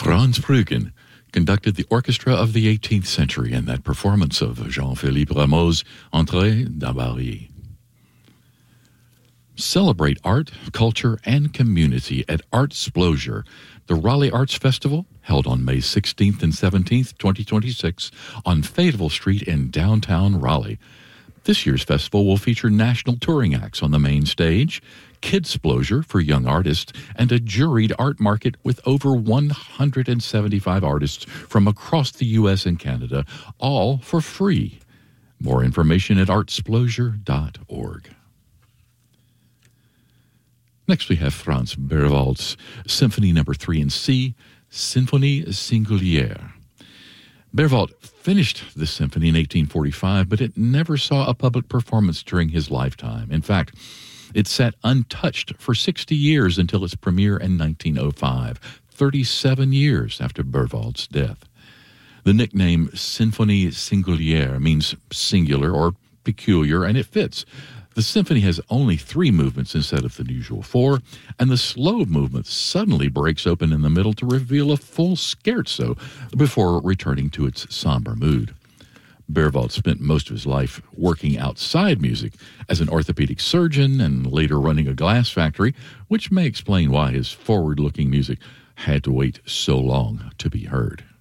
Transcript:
Franz Bruggen conducted the orchestra of the 18th century in that performance of Jean-Philippe Rameau's Entrée d'Abarie. Celebrate art, culture, and community at Artsplosion, the Raleigh Arts Festival, held on May 16th and 17th, 2026, on Fayetteville Street in downtown Raleigh. This year's festival will feature national touring acts on the main stage, Kidsplosion for young artists, and a juried art market with over 175 artists from across the U.S. and Canada, all for free. More information at artsplosion.org. Next we have Franz Berwald's Symphony No. 3 in C, Symphonie Singulière. Berwald finished the symphony in 1845, but it never saw a public performance during his lifetime. In fact, it sat untouched for 60 years until its premiere in 1905, 37 years after Berwald's death. The nickname Symphonie Singulière means singular or peculiar, and it fits. The symphony has only 3 movements instead of the usual 4, and the slow movement suddenly breaks open in the middle to reveal a full scherzo before returning to its somber mood. Berwald spent most of his life working outside music as an orthopedic surgeon and later running a glass factory, which may explain why his forward-looking music had to wait so long to be heard.